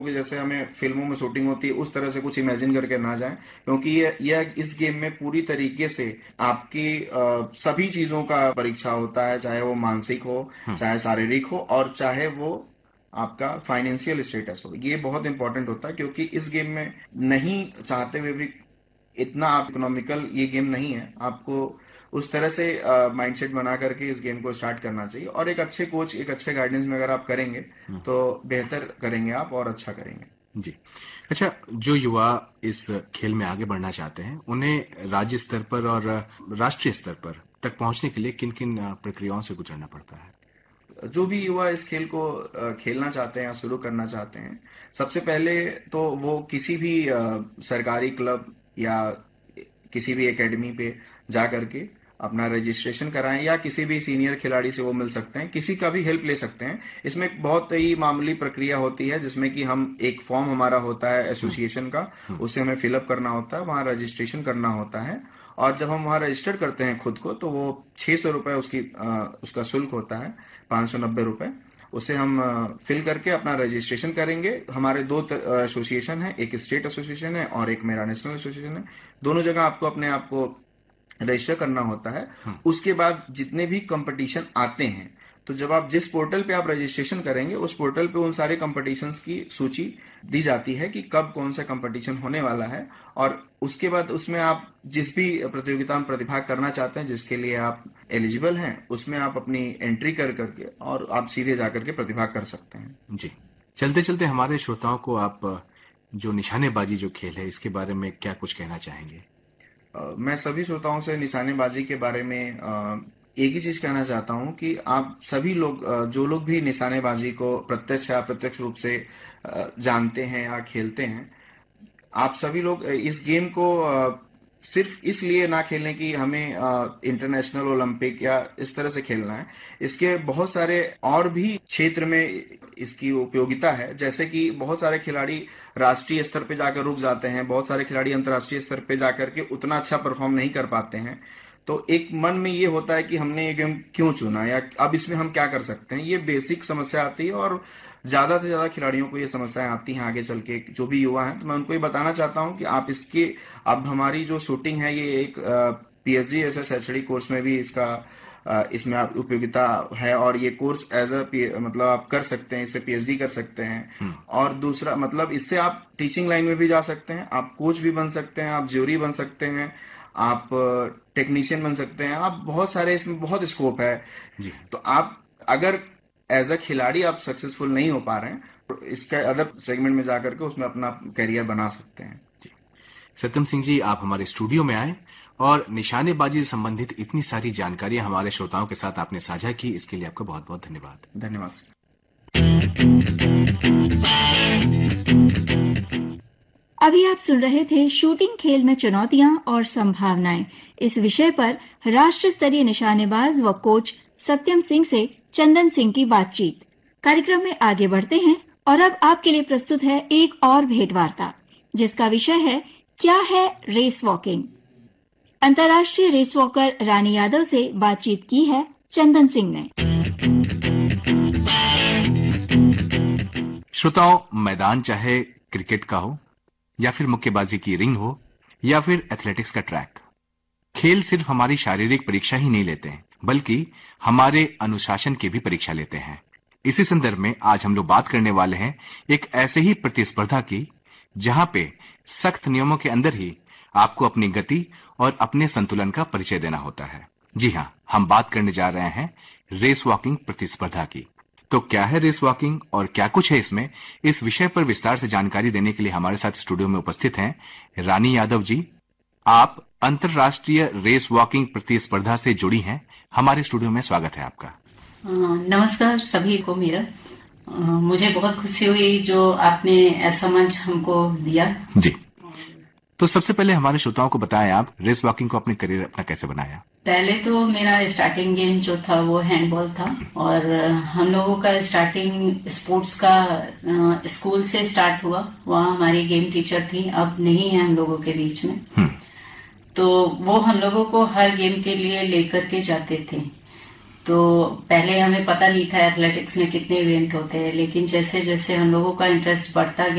कि जैसे हमें फिल्मों में शूटिंग होती है उस तरह से कुछ इमेजिन करके ना जाएं, क्योंकि ये इस गेम में पूरी तरीके से आपकी सभी चीजों का परीक्षा होता है, चाहे वो मानसिक हो, चाहे शारीरिक हो, और चाहे वो आपका फाइनेंशियल स्टेटस हो। ये बहुत इंपॉर्टेंट होता है, क्योंकि इस गेम में नहीं चाहते हुए भी इतना आप इकोनॉमिकल ये गेम नहीं है। आपको उस तरह से माइंडसेट बना करके इस गेम को स्टार्ट करना चाहिए, और एक अच्छे कोच, एक अच्छे गाइडेंस में अगर आप करेंगे तो बेहतर करेंगे आप और अच्छा करेंगे। जी। अच्छा, जो युवा इस खेल में आगे बढ़ना चाहते हैं, उन्हें राज्य स्तर पर और राष्ट्रीय स्तर पर तक पहुंचने के लिए किन किन प्रक्रियाओं से गुजरना पड़ता है? जो भी युवा इस खेल को खेलना चाहते हैं या शुरू करना चाहते हैं, सबसे पहले तो वो किसी भी सरकारी क्लब या किसी भी एकेडमी पे जा करके अपना रजिस्ट्रेशन कराएं, या किसी भी सीनियर खिलाड़ी से वो मिल सकते हैं, किसी का भी हेल्प ले सकते हैं। इसमें एक बहुत ही मामूली प्रक्रिया होती है, जिसमें कि हम एक फॉर्म हमारा होता है एसोसिएशन का, उसे हमें फिलअप करना होता है, वहां रजिस्ट्रेशन करना होता है, और जब हम वहां रजिस्टर करते हैं खुद को, तो वो 600 रुपए उसका शुल्क होता है, 590 रुपए। उसे हम फिल करके अपना रजिस्ट्रेशन करेंगे। हमारे दो एसोसिएशन है, एक स्टेट एसोसिएशन है और एक मेरा नेशनल एसोसिएशन है। दोनों जगह आपको अपने आप को रजिस्टर करना होता है। उसके बाद जितने भी कंपटीशन आते हैं, तो जब आप जिस पोर्टल पे आप रजिस्ट्रेशन करेंगे, उस पोर्टल पे उन सारे कंपटीशंस की सूची दी जाती है कि कब कौन सा कंपटीशन होने वाला है, और उसके बाद उसमें आप जिस भी प्रतियोगिता में प्रतिभाग करना चाहते हैं, जिसके लिए आप एलिजिबल हैं, उसमें आप अपनी एंट्री कर करके और आप सीधे जाकर के प्रतिभाग कर सकते हैं। जी। चलते चलते हमारे श्रोताओं को आप जो निशानेबाजी जो खेल है, इसके बारे में क्या कुछ कहना चाहेंगे? मैं सभी श्रोताओं से निशानेबाजी के बारे में एक ही चीज कहना चाहता हूं कि आप सभी लोग, जो लोग भी निशानेबाजी को प्रत्यक्ष या अप्रत्यक्ष रूप से जानते हैं या खेलते हैं, आप सभी लोग इस गेम को सिर्फ इसलिए ना खेलें कि हमें इंटरनेशनल, ओलंपिक या इस तरह से खेलना है। इसके बहुत सारे और भी क्षेत्र में इसकी उपयोगिता है, जैसे कि बहुत सारे खिलाड़ी राष्ट्रीय स्तर पे जाकर रुक जाते हैं, बहुत सारे खिलाड़ी अंतर्राष्ट्रीय स्तर पे जाकर के उतना अच्छा परफॉर्म नहीं कर पाते हैं। तो एक मन में ये होता है कि हमने ये गेम क्यों चुना, या अब इसमें हम क्या कर सकते हैं। ये बेसिक समस्या आती है, और ज्यादा से ज्यादा खिलाड़ियों को ये समस्याएं आती हैं आगे चल के, जो भी युवा हैं। तो मैं उनको ये बताना चाहता हूं कि आप इसके, अब हमारी जो शूटिंग है, ये एक पीएचडी ऐसे शैक्षणिक कोर्स में भी इसमें आप उपयोगिता है, और ये कोर्स एज मतलब आप कर सकते हैं, इससे पीएचडी कर सकते हैं। और दूसरा मतलब इससे आप टीचिंग लाइन में भी जा सकते हैं, आप कोच भी बन सकते हैं, आप ज्यूरी बन सकते हैं, आप टेक्नीशियन बन सकते हैं, आप बहुत सारे, इसमें बहुत स्कोप है जी। तो आप अगर एज अ खिलाड़ी आप सक्सेसफुल नहीं हो पा रहे हैं, तो इसके अदर सेगमेंट में जाकर के उसमें अपना करियर बना सकते हैं जी। सत्यम सिंह जी, आप हमारे स्टूडियो में आए और निशानेबाजी से संबंधित इतनी सारी जानकारियां हमारे श्रोताओं के साथ आपने साझा की, इसके लिए आपका बहुत बहुत धन्यवाद। धन्यवाद सर। अभी आप सुन रहे थे शूटिंग खेल में चुनौतियां और संभावनाएं, इस विषय पर राष्ट्र स्तरीय निशानेबाज व कोच सत्यम सिंह से चंदन सिंह की बातचीत। कार्यक्रम में आगे बढ़ते हैं और अब आपके लिए प्रस्तुत है एक और भेंटवार्ता, जिसका विषय है क्या है रेस वॉकिंग। अंतर्राष्ट्रीय रेस वॉकर रानी यादव से बातचीत की है चंदन सिंह ने। श्रोताओं, मैदान चाहे क्रिकेट का हो या फिर मुक्केबाजी की रिंग हो या फिर एथलेटिक्स का ट्रैक, खेल सिर्फ हमारी शारीरिक परीक्षा ही नहीं लेते हैं, बल्कि हमारे अनुशासन की भी परीक्षा लेते हैं। इसी संदर्भ में आज हम लोग बात करने वाले हैं एक ऐसे ही प्रतिस्पर्धा की, जहां पे सख्त नियमों के अंदर ही आपको अपनी गति और अपने संतुलन का परिचय देना होता है। जी हां, हम बात करने जा रहे हैं रेस वॉकिंग प्रतिस्पर्धा की। तो क्या है रेस वॉकिंग और क्या कुछ है इसमें, इस विषय पर विस्तार से जानकारी देने के लिए हमारे साथ स्टूडियो में उपस्थित हैं रानी यादव जी। आप अंतर्राष्ट्रीय रेस वॉकिंग प्रतिस्पर्धा से जुड़ी हैं, हमारे स्टूडियो में स्वागत है आपका। नमस्कार सभी को मेरा। मुझे बहुत खुशी हुई जो आपने ऐसा मंच हमको दिया जी। तो सबसे पहले हमारे श्रोताओं को बताएं, आप रेस वॉकिंग को अपने करियर अपना कैसे बनाया? पहले तो मेरा स्टार्टिंग गेम जो था वो हैंडबॉल था, और हम लोगों का स्टार्टिंग स्पोर्ट्स का स्कूल से स्टार्ट हुआ। वहाँ हमारी गेम टीचर थी, अब नहीं है हम लोगों के बीच में। तो वो हम लोगों को हर गेम के लिए लेकर के जाते थे। तो तो पहले हमें पता नहीं था एथलेटिक्स में कितने इवेंट होते हैं, लेकिन जैसे जैसे हम लोगों का इंटरेस्ट बढ़ता गया